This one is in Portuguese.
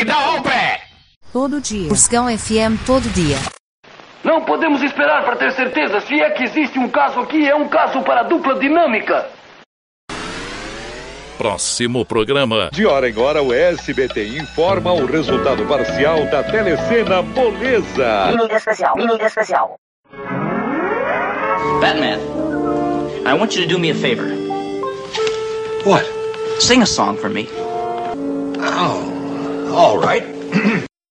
Todo dia. Porcegão FM todo dia. Não podemos esperar para ter certeza. Se é que existe um caso aqui, é um caso para dupla dinâmica. Próximo programa. De hora em hora, o SBT informa o resultado parcial da telecena Moleza. Mídia especial. Mídia especial. Batman, I want you to do me a favor. What? Sing a song for me. Oh, all right.